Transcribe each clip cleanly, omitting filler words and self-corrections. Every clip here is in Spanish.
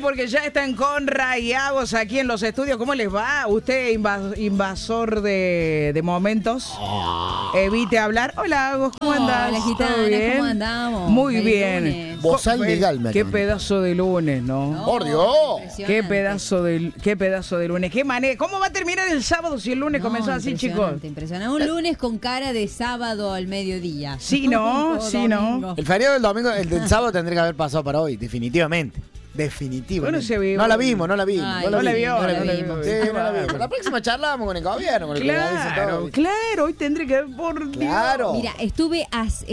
porque ya están con Agos aquí en los estudios. ¿Cómo les va? Usted, invasor de momentos. Evite hablar. Hola, Agos, ¿cómo andás? Hola, gitana, ¿cómo andamos? Muy Feliz bien. lunes. Bozal legal, me Qué acaban. pedazo de lunes, ¿no? ¡Por Dios! Qué pedazo de lunes. Qué manera. ¿Cómo va a terminar el sábado si el lunes comenzó así, chicos? Impresionante. Un lunes con cara de sábado al mediodía. Sí, ¿no? O Sí, ¿no? domingo. El feriado del domingo, el del sábado tendría que haber pasado para hoy, definitivamente. Definitivamente. Bueno, se vio. No la vimos. No la vio. Sí, no la vimos. La próxima charlamos con el gobierno, con el que dice todo. Claro, hoy tendré que ver por Claro. Mira, estuve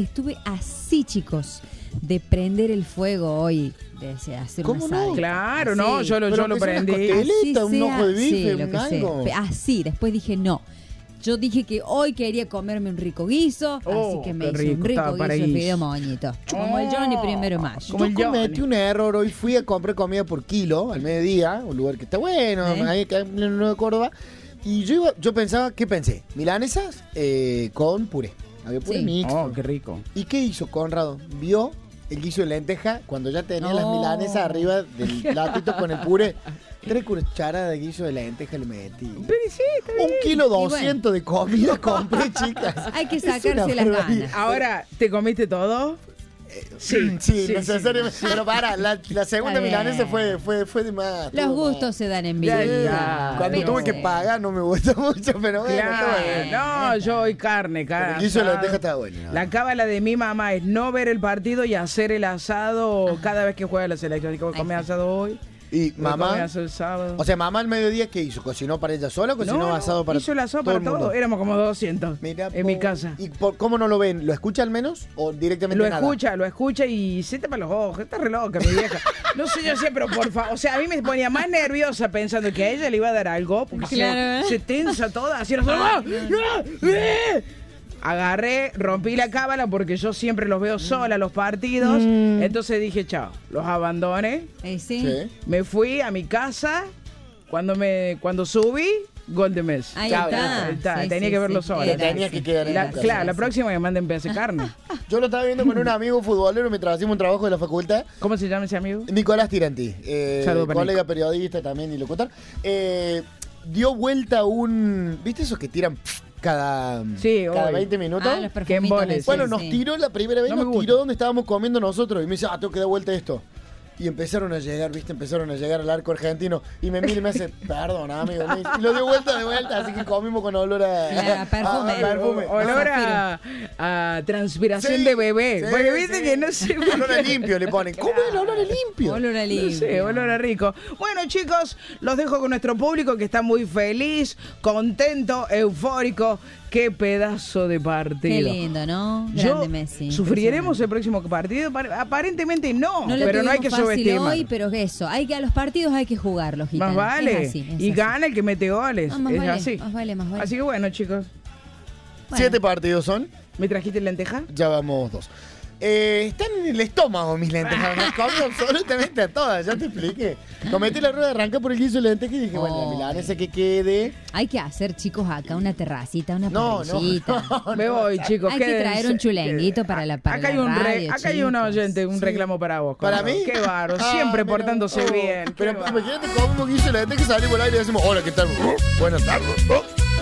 así, chicos, de prender el fuego hoy. De hacer ¿Cómo un no? asado. Claro, Así. no, yo lo prendí. Costelita, un ojo de bife, sí, lo un que algo. sea. Así, después dije no. Yo dije que hoy quería comerme un rico guiso, Oh, así que me qué hice un rico, rico estaba guiso para de guiso. fideo moñito. Como el Johnny primero de mayo. Como el Yo cometí Johnny. un error, hoy fui a comprar comida por kilo al mediodía, un lugar que está bueno, ahí en el Nuevo Córdoba, y yo pensaba, ¿qué pensé? Milanesas con puré, había puré Sí. mixto. Oh, qué rico. ¿Y qué hizo Conrado? Vio el guiso de lenteja cuando ya tenía las No. milanesas arriba del platito con el puré. 3 cucharadas de guiso de lenteja le metí. Pero sí, está bien. 1,2 kg de comida compré, chicas. Hay que Es una sacarse las barbaridad. ganas. Ahora, ¿te comiste todo? Sí, necesariamente. Pero para, la segunda Está bien. milanesa fue de más. Los estuvo gustos más. se dan en Ya, vida. ya. Cuando Pero- tuve que pagar no me gustó mucho, pero bueno. Claro, estuvo bien. no, yo hoy carne, Pero cara. el guiso de asado. lenteja está bueno. La cábala de mi mamá es no ver el partido y hacer el asado cada vez que juega la selección. Así que voy a comer asado hoy. Y voy a comer mamá, asado el sábado. o sea, mamá al mediodía, ¿qué hizo? ¿Cocinó para ella sola o cocinó no, asado para hizo el asado todo para el mundo? todos. Éramos como 200 Mira, en mi casa. ¿Y cómo no lo ven? ¿Lo escucha al menos o directamente Lo nada? escucha y se tapa los ojos. Está re loca, mi vieja. No sé yo sé, pero por favor. O sea, a mí me ponía más nerviosa pensando que a ella le iba a dar algo. Porque Claro. se tensa toda. Así los ojos. Agarré, rompí la cábala porque yo siempre los veo sola los partidos. Entonces dije, chao, los abandoné. ¿Sí? Sí. Me fui a mi casa. Cuando subí, gol de Messi. Ahí Chao, está. Sí, tenía sí, que verlo sí. sola. Te tenía que quedar en casa. Claro, la próxima me manden pedazo de carne. Yo lo estaba viendo con un amigo futbolero mientras hacíamos un trabajo de la facultad. ¿Cómo se llama ese amigo? Nicolás Tiranti, Saludo para colega periodista también y locutor. Dio vuelta ¿viste esos que tiran cada Sí, 20 minutos? Ah, los Qué perfumitos emboles. esos, Bueno, sí. nos tiró la primera vez, No me nos gusta. tiró donde estábamos comiendo nosotros. Y me dice, tengo que dar vuelta esto. Y empezaron a llegar, empezaron a llegar al arco argentino. Y me mira y me hace, perdón, amigo. Me dice, y lo dio vuelta de vuelta, así que comimos con olor a Perfume. a perfume. Olor a transpiración Sí, de bebé. sí, Porque viste sí. que no se... Olor a limpio le ponen. ¿Cómo es el olor a limpio? Olor a No limpio. sé, olor a rico. Bueno, chicos, los dejo con nuestro público que está muy feliz, contento, eufórico. Qué pedazo de partido. Qué lindo, ¿no? Grande Messi. ¿Sufriremos el próximo partido? Aparentemente no, No lo pero no hay que tuvimos fácil subestimar. hoy, pero eso, a los partidos hay que jugarlos, gitana. Más vale. Es así, es y así. gana el que mete goles. No, más es vale, así. más vale. Así que bueno, chicos, Bueno. 7 partidos son. ¿me trajiste lenteja? Ya vamos 2. Están en el estómago mis lentejas. Las comí absolutamente a todas, ya te expliqué. Cometí la rueda, arranqué por el guiso de lenteja y dije, bueno, la milanesa que quede. Hay que hacer, chicos, acá una terracita, una No, parrillita. Me voy, chicos. Hay que quédense. traer un chulenguito para la Acá hay un radio, acá hay un chicos. oyente, un reclamo para vos. ¿Para Conrado. mí? Qué bárbaro, Ah, siempre mira. portándose bien. Pero qué bárbaro. imagínate comemos guiso de lenteja y salimos al aire y decimos, hola, ¿qué tal? Buenas tardes.